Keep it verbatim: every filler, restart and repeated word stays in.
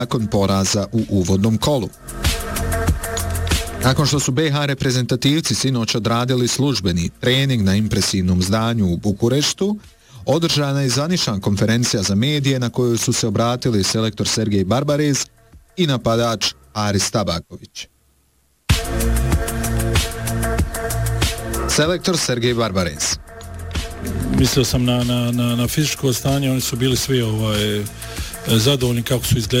nakon poraza u uvodnom kolu. Nakon što su be ha reprezentativci sinoć odradili službeni trening na impresivnom zdanju u Bukureštu, održana je zvanična konferencija za medije na kojoj su se obratili selektor Sergej Barbarez i napadač Aris Tabaković. Selektor Sergej Barbarez. Mislio sam na, na, na, na fizičko stanje, oni su bili svi ovaj, zadovoljni kako su izgledali.